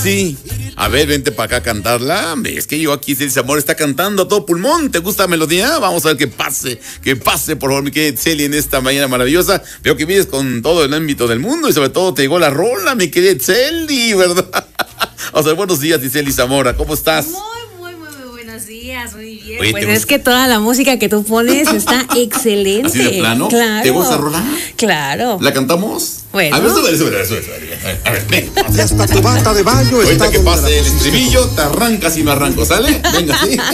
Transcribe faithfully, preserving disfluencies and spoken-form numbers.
Sí, a ver, vente para acá a cantarla. Es que yo aquí, Celia Zamora está cantando a todo pulmón. ¿Te gusta la melodía? Vamos a ver que pase, que pase, por favor, mi querida Celia, en esta mañana maravillosa. Veo que vienes con todo el ámbito del mundo y sobre todo te llegó la rola, mi querida Celia, ¿verdad? O sea, buenos días, Celia Zamora, ¿cómo estás? Muy, muy, muy, muy buenos días, muy bien. Oye, pues ¿te es gusta? que toda la música que tú pones está excelente. ¿Así de plano? Claro. ¿Te gusta rola? Claro. ¿La cantamos? Bueno. A ver, súbele, súbele, súbele, súbele. A ver, ven. Y hasta tu bata de baño está Ahorita que donde pase la el pusiste. estribillo, te arrancas y me arranco, ¿sale? Venga, sí.